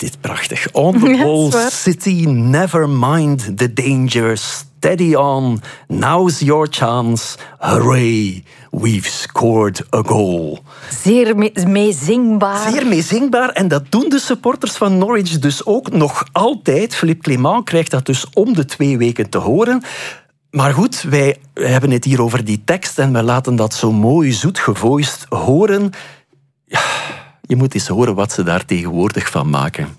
dit prachtig. On the whole city, never mind the dangers. Steady on, now's your chance. Hooray, we've scored a goal. Zeer meezingbaar. Zeer meezingbaar. En dat doen de supporters van Norwich dus ook nog altijd. Philippe Clement krijgt dat dus om de 2 weken te horen. Maar goed, wij hebben het hier over die tekst en we laten dat zo mooi zoet gevoiced horen. Ja, je moet eens horen wat ze daar tegenwoordig van maken.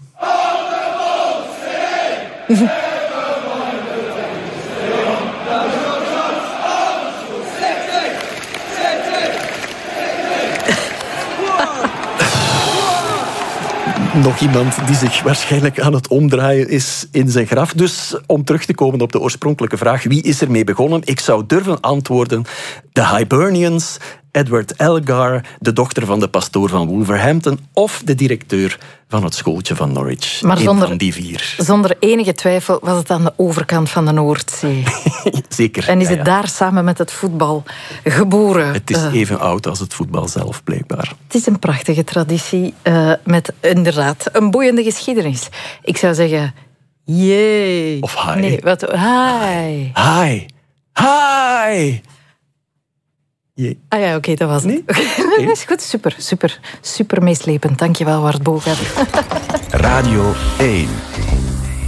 Nog iemand die zich waarschijnlijk aan het omdraaien is in zijn graf. Dus om terug te komen op de oorspronkelijke vraag, wie is ermee begonnen? Ik zou durven antwoorden, de Hibernians, Edward Elgar, de dochter van de pastoor van Wolverhampton of de directeur van het schooltje van Norwich. Maar van die 4. Zonder enige twijfel was het aan de overkant van de Noordzee. Zeker. En is het daar samen met het voetbal geboren? Het is even oud als het voetbal zelf, blijkbaar. Het is een prachtige traditie met inderdaad een boeiende geschiedenis. Ik zou zeggen, jee. Of hi. Nee, wat? Hi. Hi. Hi. Jee. Ah ja, oké, dat was het. Nee? Dat is goed, super meeslepend. Dankjewel, Wart Boogaard. Radio 1.